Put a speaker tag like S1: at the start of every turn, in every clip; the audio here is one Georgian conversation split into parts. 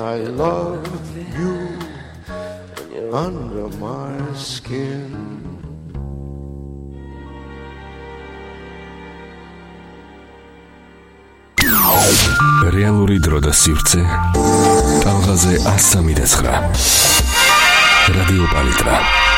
S1: I love you under my skin.
S2: რეალური დრო და სივრცე ტალღაზე 103.9 რადიო პალიტრა.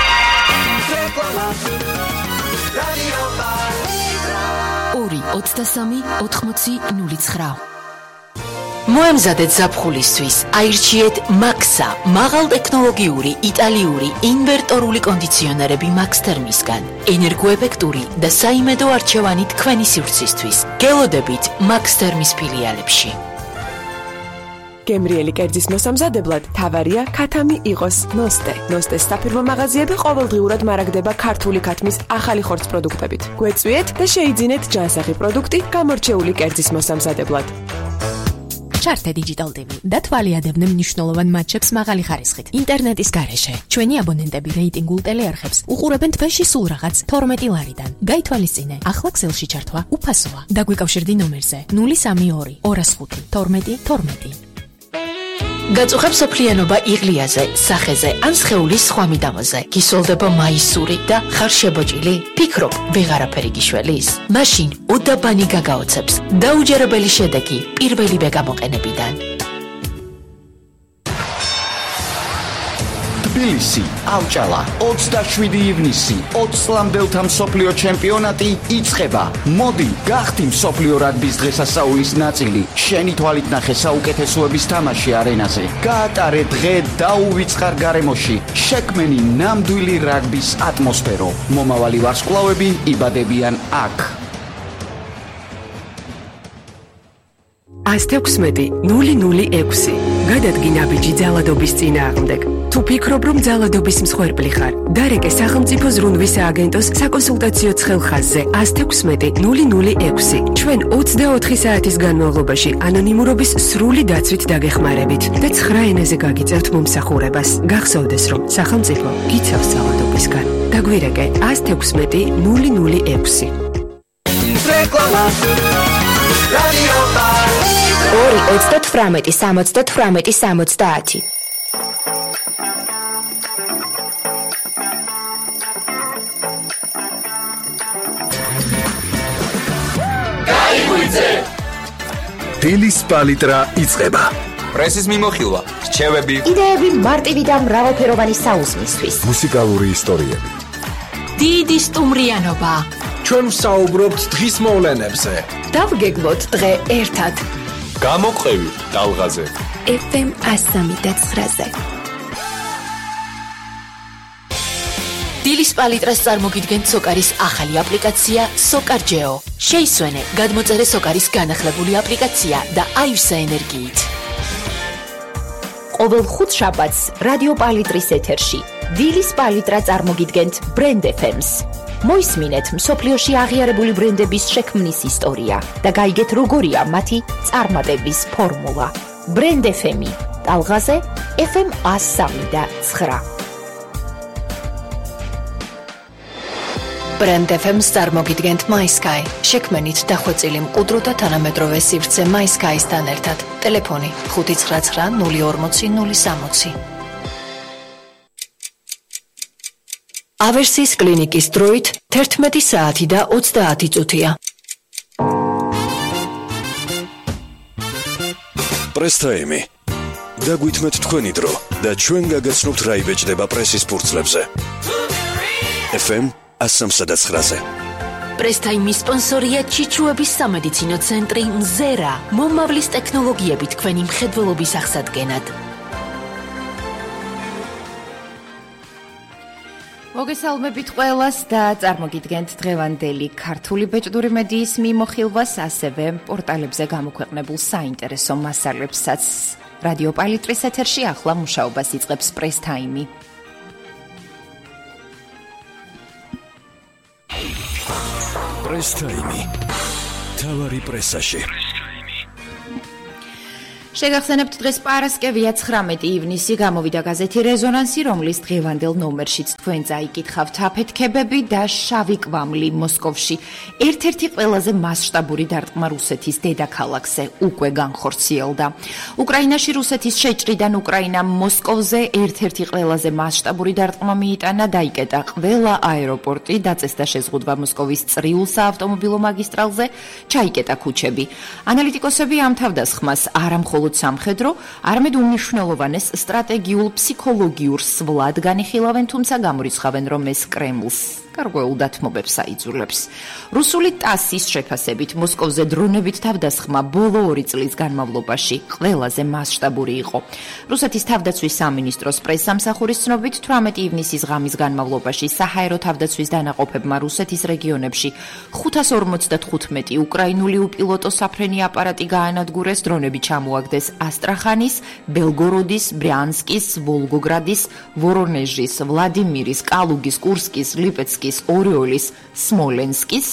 S3: ორი 23-80-09. მოემზადეთ ზაფხულისთვის, აირჩიეთ მაქსა, მაღალტექნოლოგიური იტალიური ინვერტორული კონდიციონერები Max Thermisგან. ენერგოეფექტური და საიმედო არჩევანი თქვენი სივრცისთვის. გელოდებით Max Thermis ფილიალებში.
S4: გემრიელი კერძის მოსამზადებლად თავარია ქათამი იყოს ნოსტე. ნოსტეს საფირმო მაღაზიები ყოველდღიურად მარაგდება ქართული ქათმის ახალი ხორცს პროდუქტებით. გვეწვიეთ და შეიძინეთ ჯანსაღი პროდუქტი გამორჩეული კერძის მოსამზადებლად.
S5: ჩართე Digital TV და თვალიადებდნენ მნიშვნელოვან მატჩებს მაღალი ხარისხით. ინტერნეტის გარეშე ჩვენი აბონენტები რეიტინგულ ტელეარხებს უყურებენ თვეში სულ რაღაც 12 ლარიდან. გაითვალისწინე, ახლა ქსელში ჩართვა უფასოა. დაგვიკავშირდი ნომერზე 032 205 12 12.
S3: გაწუხებ სოფლიანობა იღლიაზე, სახეზე ან სხეულის სხვა მიდამოზე. გისოლდება მაისური და ხარ შებოჭილი? ფიქრობ, ვეღარაფერი გიშველის? მაშინ უდაბანი გაგაოცებს. დაუჯერებელი შედეგი პირველივე გამოყენებიდან.
S6: თბილისი, ავჭალა, 27 ივნისი, 20 ლამდელთა მსოფლიო ჩემპიონატი იწყება. მოდი, გახდი მსოფლიო რაგბის დღესასწაულის ნაწილი. შენი თვალით ნახე საუკეთესოების თამაში არენაზე. გაატარე დღე დაუვიწყარ გარემოში. შექმენი ნამდვილი რაგბის ატმოსფერო. მომავალი ვარსკვლავები იბადებიან აქ.
S4: 116-006. გადადგი ნაბიჯი ძალადობის წინააღმდეგ. თუ ფიქრობ, რომ ძალადობის მსხვერპლი ხარ, დარეკე სახელმწიფო ზრუნვის სააგენტოს საკონსულტაციო ცხელხაზზე 116-006. ჩვენ 24 საათის განმავლობაში ანონიმურობის სრული დაცვით დაგეხმარებით და 9 ენაზე გაგიწევთ მომსახურებას. გახსოვდეს, რომ სახელმწიფო გიცავს ძალადობისგან. დაგვირეკე 116-006.
S7: რეკლამა რადიო პალიტრა
S5: 2-38-70-70.
S2: დილის პალიტრა იწყება.
S8: პრესის მიმოხილვა, რჩევები,
S5: იდეები მარტივი და მრავალფეროვანი საუზმისთვის.
S2: მუსიკალური ისტორიები.
S3: დიდი სტუმრიანობა.
S9: ჩვენ ვსაუბრობთ დღის მოვლენებზე.
S3: დავგეგმოთ დღე ერთად.
S8: გამოყევი ტალღაზე.
S5: FM 103.9-ზე.
S3: დილის პალიტრას წარმოგიდგენთ სოკარის ახალი აპლიკაცია SOCAR-GEO. შეისვენე, გადმოწერე სოკარის განახლებული აპლიკაცია და აივსე ენერგიით.
S5: ყოველ ხუთშაბათს რადიო პალიტრის ეთერში დილის პალიტრა წარმოგიდგენთ Brand FM-ს. მოისმინეთ მსოფლიოში აღიარებული ბრენდების შექმნის ისტორია და გაიგეთ როგორია მათი წარმატების ფორმულა. Brand FM-ი ტალღაზე FM 103.9.
S3: Brand FM-ს წარმოგიდგენთ MySky. შექმნით დახვეწილი მყუდრო და თანამედროვე სივრცე MySky-სთან ერთად. ტელეფონი 599 040 060. ავერსის კლინიკის დროით 11 საათი და 30 წუთია.
S2: პრესტაიმი. დაგვითმეთ თქვენი დრო და ჩვენ გაგაცნობთ რა იბეჭდება პრესის ფურცლებზე. FM 103.9-ზე.
S3: პრესტაიმის სპონსორია ჩიჩუების სამედიცინო ცენტრი მზერა. მომავლის ტექნოლოგიები თქვენი მხედველობის აღსადგენად.
S10: მოგესალმებით ყველას და წარმოგიდგენთ დღევანდელი ქართული ბეჭდური მედიის მიმოხილვას, ასევე პორტალებზე გამოქვეყნებულ საინტერესო მასალებსაც. რადიო პალიტრის ეთერში ახლა მუშაობას იწყებს პრესტაიმი.
S2: პრესტაიმი. თავარი პრესაში.
S10: შეგახსენებთ დღეს პარასკევია 19 ივნისი გამოვიდა გაზეთი რეზონანსი, რომლის დღევანდელ ნომერშიც თქვენ წაიკითხავთ აფეთქებები და შავი კვამლი მოსკოვში. ერთ-ერთი ყველაზე მასშტაბური დარტყმა რუსეთის დედაქალაქზე უკვე განხორციელდა. უკრაინაში რუსეთის შეჭრიდან უკრაინამ მოსკოვზე ერთ-ერთი ყველაზე მასშტაბური დარტყმა მიიტანა, დაიკეტა ყველა აეროპორტი, დაწესდა შეზღუდვა მოსკოვის წრიულ საავტომობილო მაგისტრალზე, ჩაიკეტა ქუჩები. ანალიტიკოსები ამ თავდასხმას არამხოლოდ სამხედრო, არამედ უმნიშვნელოვანეს სტრატეგიულ ფსიქოლოგიურ სვლად განიხილავენ, თუმცა გამორიცხავენ, რომ ეს კრემლს გარკვეულ დათმობებს აიძულებს. რუსული ტასის შეფასებით მოსკოვზე დრონებით თავდასხმა ბოლო 2 წლის განმავლობაში ყველაზე მასშტაბური იყო. რუსეთის თავდაცვის სამინისტროს პრესსამსახურის ცნობით 18 ივნისის ღამის განმავლობაში საჰაერო თავდაცვის დანაყოფებმა რუსეთის რეგიონებში 555 უკრაინული უპილოტო საფრენი აპარატი გაანადგურეს, დრონები ჩამოაგდეს ასტრახანის, ბელგოროდის, ბრიანსკის, ვოლგოგრადის, ვორონეჟის, ვლადიმირის, კალუგის, კურსკის, ლიპეცკის, ორიოლის, სმოლენსკის,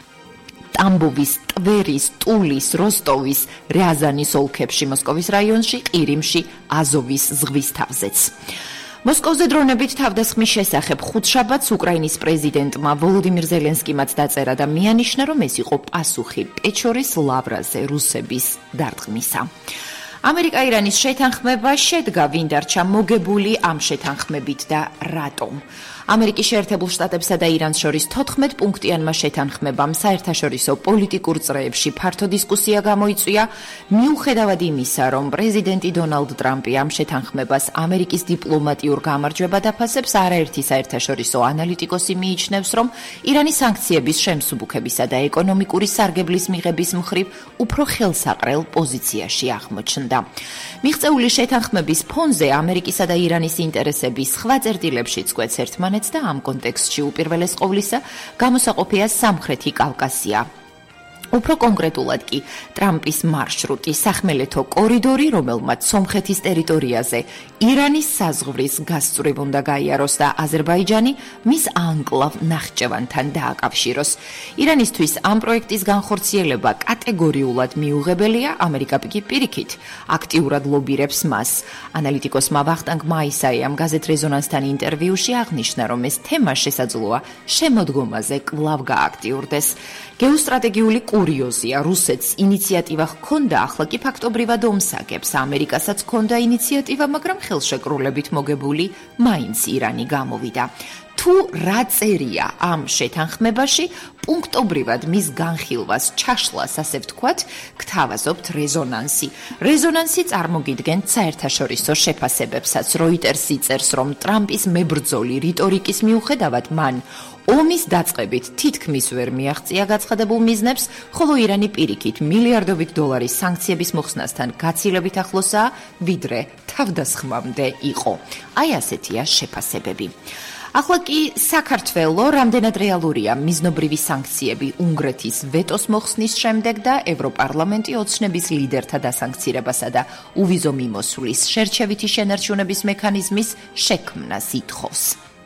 S10: ტამბოვის, ტვერის, ტულის, როსტოვის, რიაზანის ოლქებში, მოსკოვის რაიონში, ყირიმში, აზოვის ზღვის თავზეც. მოსკოვზე დრონებით თავდასხმის შესახებ ხუთშაბათს უკრაინის პრეზიდენტმა ვოლოდიმირ ზელენსკიმაც დაწერა და მიანიშნა, რომ ეს იყო პასუხი პეჩორის ლავრაზე რუსების დარტყმისა. ამერიკა-ირანის შეთანხმება შედგა, ვინ დარჩა მოგებული ამ შეთანხმებით და რატომ. ამერიკის შეერთებულ შტატებსა და ირანს შორის 14 პუნქტიანმა შეთანხმებამ საერთაშორისო პოლიტიკურ წრეებში ფართო დისკუსია გამოიწვია, მიუხედავად იმისა, რომ პრეზიდენტი დონალდ ტრამპი ამ შეთანხმებას ამერიკის დიპლომატიურ გამარჯვებად აფასებს, არაერთი საერთაშორისო ანალიტიკოსი მიიჩნევს, რომ ირანის სანქციების შემსუბუქებისა და ეკონომიკური სარგებლის მიღების მხრივ უფრო ხელსაყრელ პოზიციაში აღმოჩნდა. მიღწეული შეთანხმების ფონზე ამერიკისა და ირანის ინტერესები სხვა წერტილებშიც კვეთს ერთმანეთს და ამ კონტექსტში უპირველეს ყოვლისა გამოსაყოფია სამხრეთი კავკასია. უფრო კონკრეტულად კი ტრამპის მარშრუტი, სახმელეთო კორიდორი, რომელმაც სომხეთის ტერიტორიაზე ირანის საზღვრის გასწვრივ უნდა გაიაროს და აზერბაიჯანი მის ანკლავ ნახჭევანთან დააკავშიროს. ირანისთვის ამ პროექტის განხორციელება კატეგორიულად მიუღებელია, ამერიკა კი პირიქით აქტიურად ლობირებს მას. ანალიტიკოსმა ვახტანგ მაისაიამ გაზეთ რეზონანსთან ინტერვიუში აღნიშნა, რომ ეს თემა შესაძლოა შემოდგომაზე კვლავ გააქტიურდეს. გეოსტრატეგიული კურიოზია, რუსეთს ინიციატივა ჰქონდა, ახლა კი ფაქტობრივად ომსაგებს. ამერიკასაც ჰქონდა ინიციატივა, მაგრამ ხელშეკრულებით მოგებული მაინც ირანი გამოვიდა. თუ რა წერია ამ შეთანხმებაში, პუნქტობრივად მის განხილვას, ჩაშლას, ასე ვთქვათ, გთავაზობთ რეზონანსი. რეზონანსი წარმოგიდგენთ საერთაშორისო შეფასებებსაც. როიტერსი წერს, რომ ტრამპის მებრძოლი რიტორიკის მიუხედავად მან ომის დაწყებით თითქმის ვერ მიაღწია გაცხადებულ მიზნებს, ხოლო ირანი პირიქით მილიარდობით დოლარის სანქციების მოხსნასთან გაცილებით ახლოსაა, ვიდრე თავდასხმამდე იყო. აი ასეთია შეფასებები. ახლა კი საქართველო რამდენად რეალურია მიზნობრივი სანქციები უნგრეთის ვეტოს მოხსნის შემდეგ და ევროპარლამენტი ოცნების ლიდერთა დასანქცირებასა და უვიზო მიმოსვლის შერჩევითი შენარჩუნების მექანიზმის შექმნას ითხოვს.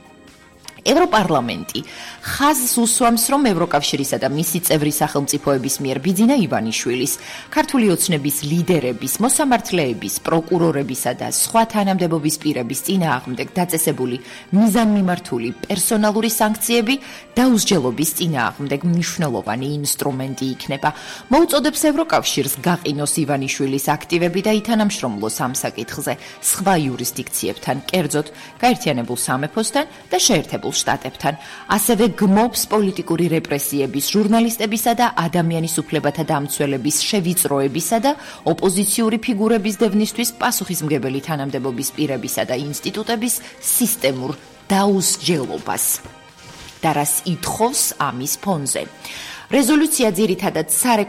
S10: ევროპარლამენტი ხაზს უსვამს, რომ ევროკავშირისა და მისი წევრი სახელმწიფოების მიერ ბიძინა ივანიშვილის, ქართული ოცნების ლიდერების, მოსამართლეების, პროკურორებისა და სხვა თანამდებობის პირების წინააღმდეგ დაწესებული მიზანმიმართული პერსონალური სანქციები დაუსჯელობის წინააღმდეგ მნიშვნელოვანი ინსტრუმენტი იქნება. მოუწოდებს ევროკავშირს გაყინოს ივანიშვილის აქტივები და ითანამშრომლოს ამ საკითხზე სხვა იურისდიქციებთან, კერძოდ გაერთიანებულ სამეფოსთან და შეერთებულ შტატებთან. ასევე გმობს პოლიტიკური რეპრესიების, ჟურნალისტებისა და ადამიანის უფლებათა დამცველების შევიწროებისა და ოპოზიციური ფიგურების დევნისთვის პასუხისმგებელი თანამდებობის პირებისა და ინსტიტუტების სისტემურ დაუსჯელობას. და რას ითხოვს ამის ფონზე. რეზოლუცია ძირითადად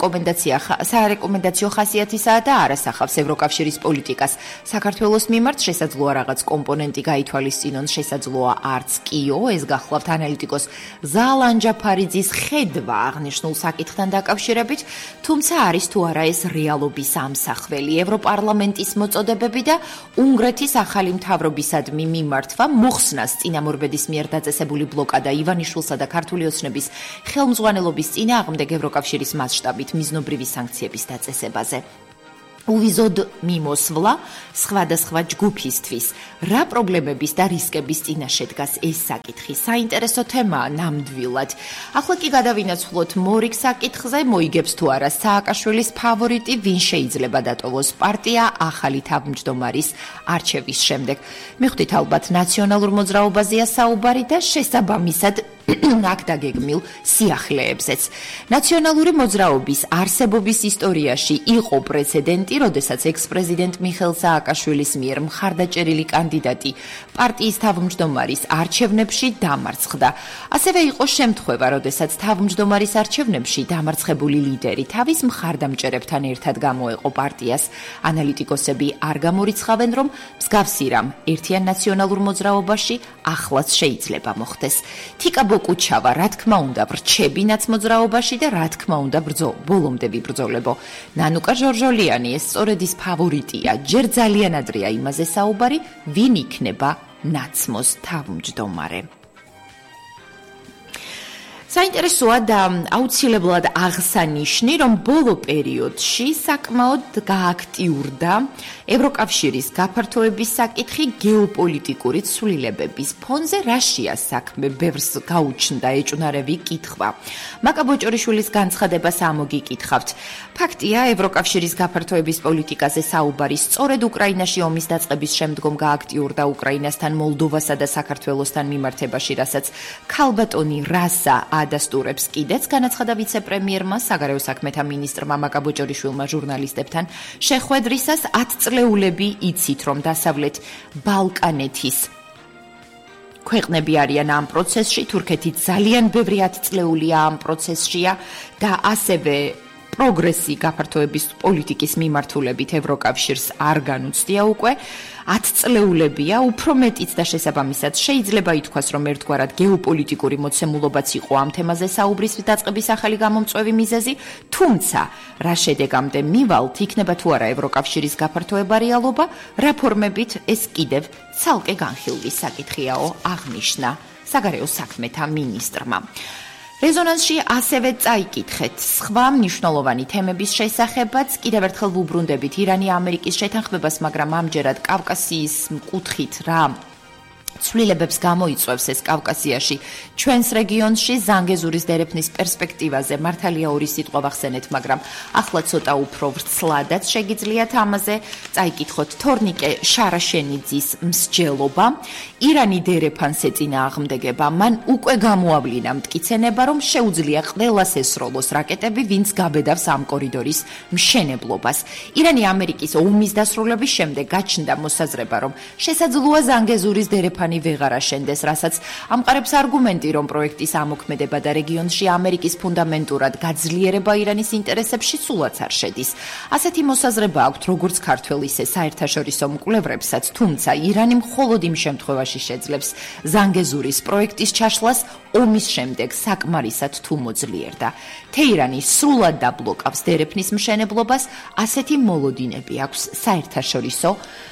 S10: სარეკომენდაციო ხასიათისაა და არასახავს ევროკავშირის პოლიტიკას. საქართველოს მიმართ შესაძლოა რაღაც კომპონენტი გაითვალისწინონ, შესაძლოა არც კიო, ეს გახლავთ ანალიტიკოს ზალან ჯაფარიძის ხედვა აღნიშნულ საკითხთან დაკავშირებით, თუმცა არის თუ არა ეს რეალობის ამსახველი. ევროპარლამენტის მოწოდებები და უნგრეთის ახალი მთავრობისადმი მიმართვა მოხსნას წინამორბედის მიერ დაწესებული ბლოკადა ივანიშვილსა და ქართული ოცნების ხელმძღვანელობის წინააღმდეგ ევროკავშირის მასშტაბით მიზნობრივი სანქციების დაწესებაზე.
S5: უვიზოდ მიმოსვლა სხვადასხვა ჯგუფისთვის. რა პრობლემების და რისკების წინაშე დგას ეს საკითხი? საინტერესო თემაა ნამდვილად. ახლა კი გადავინაცვლოთ მორიგ საკითხზე, მოიგებს თუ არა სააკაშვილის ფავორიტი, ვინ შეიძლება დატოვოს პარტია ახალი თავმჯდომარის არჩევის შემდეგ. მიხვდით ალბათ ნაციონალურ მოძრაობაზეა საუბარი და შესაბამისად აქ დაგეგმილ სიახლეებზეც. ნაციონალური მოძრაობის არსებობის ისტორიაში იყო პრეცედენტი, როდესაც ექს-პრეზიდენტ მიხეილ სააკაშვილის მიერ მხარდაჭერილი კანდიდატი პარტიის თავმჯდომარის არჩევნებში დამარცხდა. ასევე იყო შემთხვევა, როდესაც თავმჯდომარის არჩევნებში დამარცხებული ლიდერი თავის მხარდამჭერებთან ერთად გამოეყო პარტიას. ანალიტიკოსები არ გამორიცხავენ, რომ მსგავსი რამ ერთიან ნაციონალურ მოძრაობაში ახლაც შეიძლება მოხდეს. თიკა ბოკუჩავა, რა თქმა უნდა, ვრჩებინაც მოძრაობაში და რა თქმა უნდა, ბოლომდე ვიბრძოლებო. ნანუკა ჟორჟოლიანი ეს სწორედ ის ფავორიტია. ჯერ ძალიან ადრეა იმაზე საუბარი, ვინ იქნება ნაცმოს თავმჯდომარე. საინტერესოა და აუცილებლად აღსანიშნი, რომ ბოლო პერიოდში საკმაოდ გააქტიურდა ევროკავშირის გაფართოების საკითხი გეოპოლიტიკური ცვლილებების ფონზე. რაშია საქმე? ბევრს გაუჩნდა ეჭვნარევი კითხვა. მაკა ბოჭორიშვილის განცხადებას ამოგიკითხავთ. ფაქტია, ევროკავშირის გაფართოების პოლიტიკაზე საუბარი სწორედ უკრაინაში ომის დაწყების შემდგომ გააქტიურდა უკრაინასთან, მოლდოვასა და საქართველოსთან მიმართებაში, რასაც ქალბატონი რასა ადასტურებს კიდეც, განაცხადა ვიცე-პრემიერმა, საგარეო საქმეთა მინისტრმა მაკა ბოჭორიშვილმა ჟურნალისტებთან შეხვედრისას. 10 წლეულები იცით, რომ დასავლეთ ბალკანეთის ქვეყნები არიან ამ პროცესში, თურქეთი ძალიან ბევრი 10 წლეულია ამ პროცესშია და ასევე პროგრესი გაფართოების პოლიტიკის მიმართულებით ევროკავშირს არ განუცდია უკვე 10 წლეულებია, უფრო მეტიც და შესაბამისად შეიძლება ითქვას, რომ ერთგვარად გეოპოლიტიკური მოცემულობაც იყო ამ თემაზე საუბრის დაწყების ახალი გამომწვევი მიზეზი, თუმცა რა შედეგამდე მივალთ, იქნება თუ არა ევროკავშირის გაფართოება რეალობა, რა ფორმებით ეს კიდევ ცალკე განხილვის საკითხიაო, აღნიშნა საგარეო საქმეთა მინისტრმა. რეზონანსში ასევე წაიკითხეთ სხვა მნიშვნელოვანი თემების შესახებაც. კიდევ ერთხელ ვუბრუნდებით ირანი ამერიკის შეთანხმებას, მაგრამ ამჯერად კავკასიის კუთხით რა ცვლილებებს გამოიწვევს ეს კავკასიაში ჩვენს რეგიონში. ზანგეზურის დერეფნის პერსპექტივაზე მართალია ორი სიტყვა ვახსენეთ, მაგრამ ახლა ცოტა უფრო ვრცლადაც შეგიძლიათ ამაზე წაიკითხოთ. თორნიკე შარაშენიძის მსჯელობა, ირანი დერეფანს ეწინააღმდეგება, მან უკვე გამოავლინა მტკიცენება, რომ შეუძლია ყველას ესროლოს რაკეტები, ვინც გაბედავს ამ კორიდორის მშენებლობას. ირანი ამერიკის ომის დასრულების შემდეგ გაჩნდა მოსაზრება, რომ შესაძლოა ზანგეზურის დერეფანი ვეღარ აშენდეს, რასაც ამყარებს არგუმენტი, რომ პროექტის ამოქმედება და რეგიონში ამერიკის ფუნდამენტურად გაძლიერება ირანის ინტერესებში სულაც არ შედის. ასეთი მოსაზრება აქვთ როგორც ქართველ, ისე საერთაშორისო მკვლევრებსაც, თუმცა ირანი მხოლოდ იმ შემთხვევაში შეძლებს ზანგეზურის პროექტის ჩაშლას ომის შემდეგ საკმარისად თუ მოძლიერდა. თეირანი სრულად დაბლოკავს დერეფნის მშენებლობას, ასეთი მოლოდინები აქვს საერთაშორისო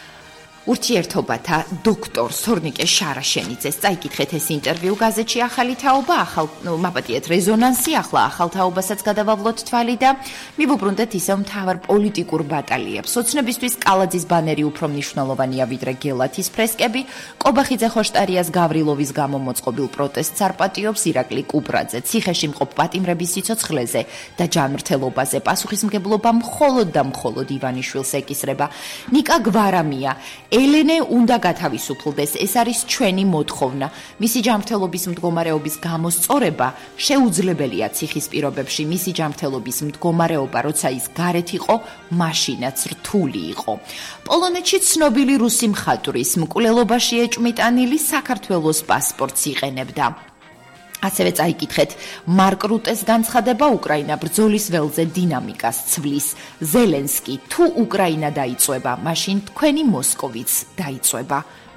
S5: ურთიერთობათა დოქტორ თორნიკე შარაშენიძეს. წაიკითხეთ ეს ინტერვიუ გაზეთში ახალი თაობა, მაპატიეთ რეზონანსი, ახლა ახალ თაობასაც გადავავლოთ თვალი და მივუბრუნდეთ ისევ მთავარ პოლიტიკურ ბატალიებს. ოცნებისთვის კალაძის ბანერი უფრო მნიშვნელოვანია ვიდრე გელათის ფრესკები. კობახიძე ხოშტარიას გავრილოვის გამო მოწყობილ პროტესტს არ პატიობს ირაკლი კუბრაძე. ციხეში მყოფ პატიმრების სიცოცხლეზე და ჯანმრთელობაზე პასუხისმგებლობა მხოლოდ და მხოლოდ ივანიშვილს ეკისრება. ნიკა გვარამია, ელენე უნდა გათავისუფლდეს, ეს არის ჩვენი მოთხოვნა. მისი ჯანმრთელობის მდგომარეობის გამოსწორება შეუძლებელია ციხის პირობებში. მისი ჯანმრთელობის მდგომარეობა, როცა ის გარეთ იყო, მაშინაც რთული იყო. პოლონეთში ცნობილი რუსი მხატვრის მკვლელობაში ეჭვმიტანილი საქართველოს პასპორტს იყენებდა. ასევე წაიკითხეთ მარკ რუტეს განცხადება, უკრაინა ბრძოლის ველზე დინამიკას ცვლის. ზელენსკი, თუ უკრაინა დაიწვება, მაშინ თქვენი მოსკოვიც დაიწვება.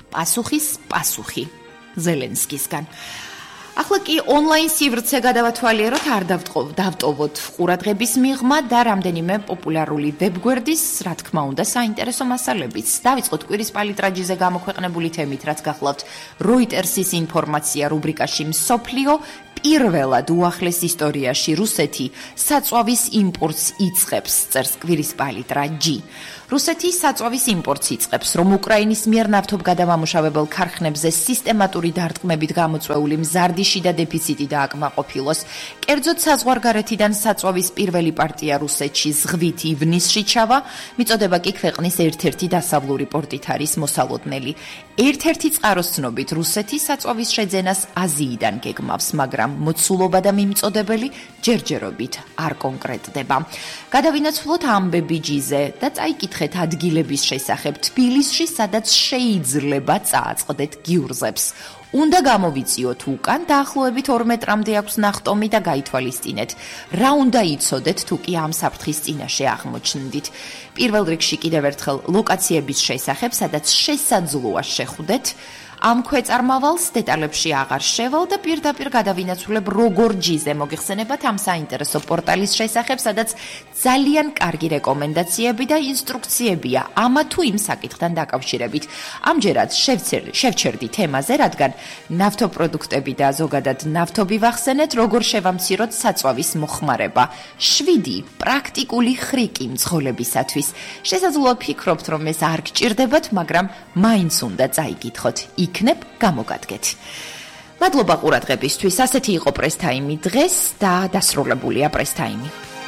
S5: პასუხი ზელენსკისგან. ახლა კი ონლაინ სივრცე გადავათვალიეროთ, არ დავტოვოთ ყურადღების მიღმა და რამდენიმე პოპულარული ვებგვერდის, რა თქმა უნდა, საინტერესო მასალებიც. დავიწყოთ კვირის პალიტრაჯიზე გამოქვეყნებული თემით, რაც გახლავთ Reuters-ის ინფორმაცია რუბრიკაში მსოფლიო.
S10: პირველად უახლეს ისტორიაში რუსეთი საწვავის იმპორტს იწყებს, წერს კვირის პალიტრა G. რუსეთი საწვავის იმპორტს იწყებს, რომ უკრაინის მიერ ნავთობგადამამუშავებელ ქარხნებზე სისტემატური დარტყმებით გამოწვეული მზარდიში და დეფიციტი დააკმაყოფილოს. კერძოდ საზღვარგარეთიდან საწვავის პირველი პარტია რუსეთში ზღვით ივნისში ჩავა, მიწოდება კი ქვეყნის ერთ-ერთი დასავლური პორტით არის მოსალოდნელი. ერთ-ერთი წყაროს ცნობით რუსეთი საწვავის შეძენას აზიიდან გეგმავს, მაგრამ მოცულობა და მიმწოდებელი ჯერჯერობით არ კონკრეტდება. გადავინაცვლოთ ამბები G-ზე და წაიკითხეთ ადგილების შესახებ თბილისში, სადაც შეიძლება წააწყდეთ გიურზებს. უნდა გამოვიწიოთ უკან, დაახლოებით 2 მეტრამდე აქვს ნახტომი და გაითვალისწინეთ. რა უნდა იცოდეთ, თუ კი ამ საფრთხის წინაშე აღმოჩნდით. პირველ რიგში კიდევ ერთხელ ლოკაციების შესახებ, სადაც შესაძლოა შეხვდეთ. ამ ქვეწარმავალს დეტალებში აღარ შევალ და პირდაპირ გადავინაცვლებ როგორ G-ზე მოგიხსენებათ ამ საინტერესო პორტალის შესახებ, სადაც ძალიან კარგი რეკომენდაციები და ინსტრუქციებია ამა თუ იმ საკითხთან დაკავშირებით. ამჯერად შევჩერდი თემაზე, რადგან ნავთობპროდუქტები და ზოგადად ნავთობი ვახსენეთ, როგორ შევამციროთ საწვავის მოხმარება. 7 პრაქტიკული ხრიკი მძღოლებისათვის. შესაძლოა ფიქრობთ, რომ ეს არ გჭირდებათ, მაგრამ მაინც უნდა წაიკითხოთ. იქნებ გამოგადგეთ. მადლობა ყურადღებისთვის. ასეთი იყო პრესტაიმი დღეს და დასრულებულია პრესტაიმი.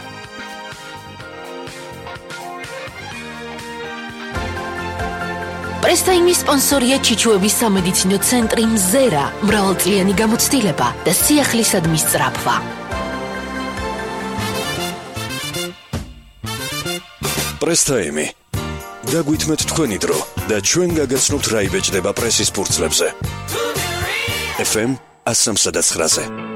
S3: პრესტაიმის სპონსორია ჩიჩუების სამედიცინო ცენტრი მზერა, მრავალწლიანი გამოცდილება და სიახლისადმის სწრაფვა.
S2: პრესტაიმი. დაგვითმეთ თქვენი დრო და ჩვენ გაგაცნობთ რა იბეჭდება პრესის ფურცლებზე. FM 103-ზე.